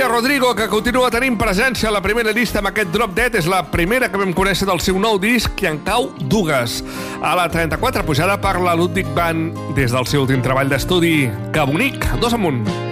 Olivia Rodrigo, que continua tenint presència a la primera llista amb aquest Drop Dead. És la primera que vam conèixer del seu nou disc, i en cau dues. A la 34, pujada per la Ludwig Band des del seu últim treball d'estudi, Que bonic, 2 amunt.